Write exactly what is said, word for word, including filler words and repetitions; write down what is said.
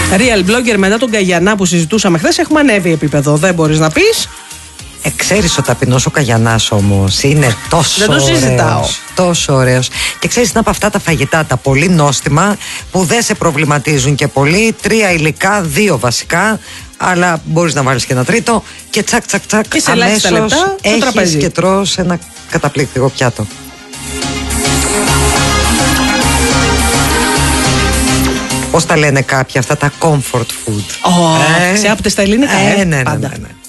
Real blogger, μετά τον Καγιανά που συζητούσαμε χθες, έχουμε ανέβει επίπεδο. Δεν μπορείς να πεις. Ε, ξέρεις ο ταπεινός ο Καγιανάς όμως είναι τόσο δεν το συζητάω. ωραίος, τόσο ωραίος. Και ξέρεις, είναι από αυτά τα φαγητά τα πολύ νόστιμα που δεν σε προβληματίζουν και πολύ. Τρία υλικά, δύο βασικά, αλλά μπορείς να βάλεις και ένα τρίτο και τσακ τσακ τσακ και σε ελάχιστα λεπτά έχεις και τρως ένα καταπληκτικό πιάτο. Πώς τα λένε κάποιοι αυτά τα comfort food. Oh, ε, σε άπτες στα ελληνικά, ε, ε, ναι, ναι, πάντα. ναι, ναι.